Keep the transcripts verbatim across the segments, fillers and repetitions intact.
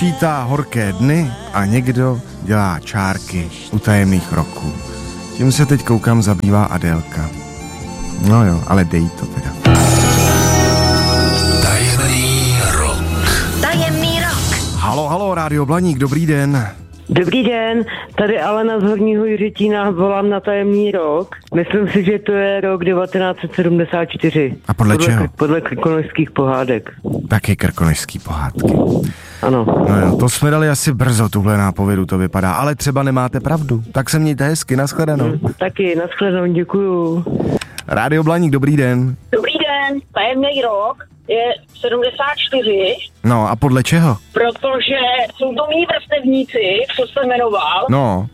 počítá horké dny a někdo dělá čárky u tajemných roků. Tím se teď koukám zabývá Adélka. No jo, ale dej to teda. Tajemný rok. Tajemný rok. Halo, halo, Rádio Blaník, dobrý den. Dobrý den, tady Alena z Horního Jiřetína, volám na tajemný rok. Myslím si, že to je rok devatenáct set sedmdesát čtyři. A podle, podle čeho? Podle krkonošských pohádek. Taky krkonošský pohádky. Ano. No jo, to jsme dali asi brzo, tuhle nápovědu to vypadá, ale třeba nemáte pravdu. Tak se mějte hezky, nashledanou. Hmm, taky, nashledanou, děkuju. Rádio Blaník, dobrý den. Dobrý den, tajemný rok je sedmdesát čtyři. No a podle čeho? Protože jsou to mý vrstevníci, co jste jmenoval. No.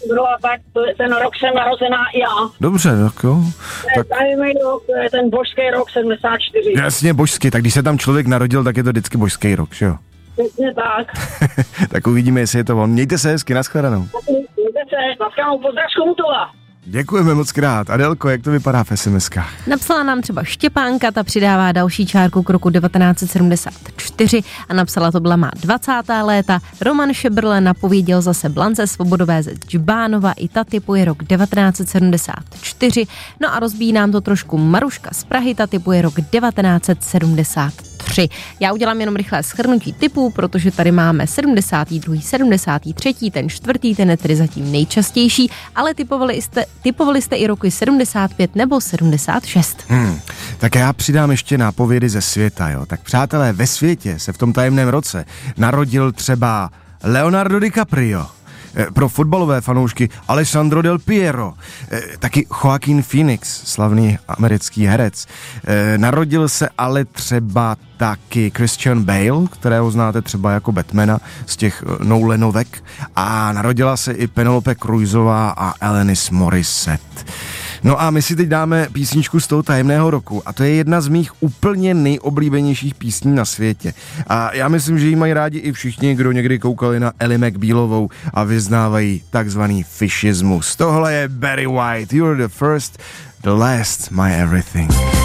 Tak ten rok jsem narozená já. Dobře, tak jo. Tak tajemný rok, to je ten božský rok sedmdesát čtyři. Jasně, božský, tak když se tam člověk narodil, tak je to vždycky božský rok, že jo? Přesně tak. Tak uvidíme, jestli je to on. Mějte se hezky, nashledanou. Mějte se, nashledanou, pozdrav z Chomutova. Děkujeme moc krát. Adélko, jak to vypadá v es em eskách? Napsala nám třeba Štěpánka, ta přidává další čárku k roku devatenáct set sedmdesát čtyři a napsala to byla má dvacátá léta. Roman Šebrle napověděl zase Blance Svobodové ze Džbánova, i ta typuje rok devatenáct set sedmdesát čtyři. No a rozbíjí nám to trošku Maruška z Prahy, ta typuje rok devatenáct set sedmdesát tři. Já udělám jenom rychlé shrnutí typů, protože tady máme sedmdesátý druhý, sedmdesátý třetí, ten čtvrtý, ten je tedy zatím nejčastější, ale typovali jste, typovali jste i roky sedmdesát pět nebo sedmdesát šest. Hmm, tak já přidám ještě nápovědy ze světa, jo. Tak přátelé, ve světě se v tom tajemném roce narodil třeba Leonardo DiCaprio, pro fotbalové fanoušky Alessandro Del Piero, taky Joaquin Phoenix, slavný americký herec. Narodil se ale třeba taky Christian Bale, kterého znáte třeba jako Batmana z těch Nolanovek, a narodila se i Penelope Cruzová a Alanis Morissette. No a my si teď dáme písničku z toho tajemného roku a to je jedna z mých úplně nejoblíbenějších písní na světě. A já myslím, že ji mají rádi i všichni, kdo někdy koukali na Ellie McBealovou a vyznávají takzvaný fishismus. Tohle je Barry White, You're the first, the last, my everything.